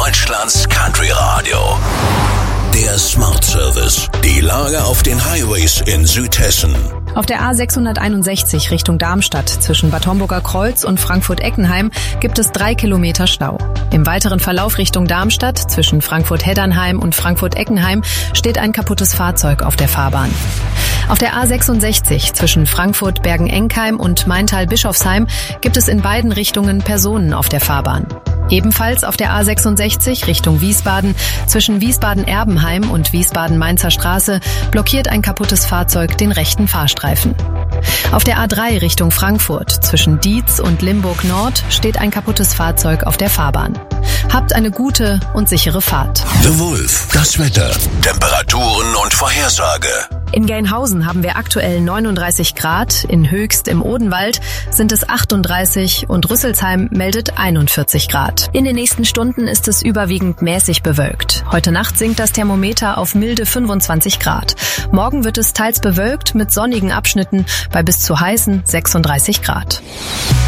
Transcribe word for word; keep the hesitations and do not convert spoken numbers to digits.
Deutschlands Country Radio. Der Smart Service. Die Lage auf den Highways in Südhessen. Auf der A sechshunderteinundsechzig Richtung Darmstadt zwischen Bad Homburger Kreuz und Frankfurt-Eckenheim gibt es drei Kilometer Stau. Im weiteren Verlauf Richtung Darmstadt zwischen Frankfurt-Heddernheim und Frankfurt-Eckenheim steht ein kaputtes Fahrzeug auf der Fahrbahn. Auf der A sechsundsechzig zwischen Frankfurt-Bergen-Enkheim und Maintal-Bischofsheim gibt es in beiden Richtungen Personen auf der Fahrbahn. Ebenfalls auf der A sechsundsechzig Richtung Wiesbaden zwischen Wiesbaden-Erbenheim und Wiesbaden-Mainzer Straße blockiert ein kaputtes Fahrzeug den rechten Fahrstreifen. Auf der A drei Richtung Frankfurt zwischen Dietz und Limburg Nord steht ein kaputtes Fahrzeug auf der Fahrbahn. Habt eine gute und sichere Fahrt. The Wolf, das Wetter, Temperaturen und Vorhersage. In Gelnhausen haben wir aktuell neununddreißig Grad, in Höchst im Odenwald sind es achtunddreißig und Rüsselsheim meldet einundvierzig Grad. In den nächsten Stunden ist es überwiegend mäßig bewölkt. Heute Nacht sinkt das Thermometer auf milde fünfundzwanzig Grad. Morgen wird es teils bewölkt mit sonnigen Abschnitten bei bis zu heißen sechsunddreißig Grad.